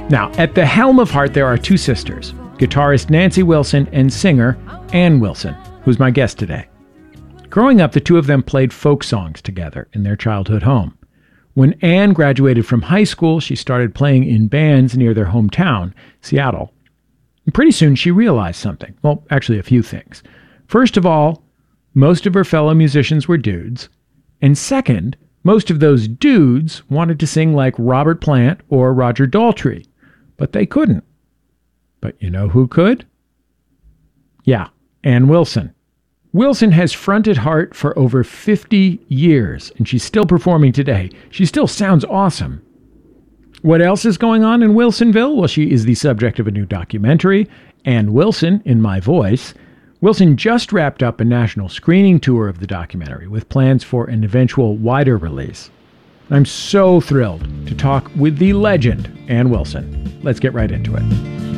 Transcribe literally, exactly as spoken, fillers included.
Now, at the helm of Heart, there are two sisters, guitarist Nancy Wilson and singer Ann Wilson, who's my guest today. Growing up, the two of them played folk songs together in their childhood home. When Ann graduated from high school, she started playing in bands near their hometown, Seattle. And pretty soon she realized something. Well, actually a few things. First of all, most of her fellow musicians were dudes. And second, most of those dudes wanted to sing like Robert Plant or Roger Daltrey. But they couldn't. But you know who could? Yeah, Ann Wilson. Wilson has fronted Heart for over fifty years, and she's still performing today. She still sounds awesome. What else is going on in Wilsonville? Well, she is the subject of a new documentary, Ann Wilson, in My Voice. Wilson just wrapped up a national screening tour of the documentary with plans for an eventual wider release. I'm so thrilled to talk with the legend, Ann Wilson. Let's get right into it.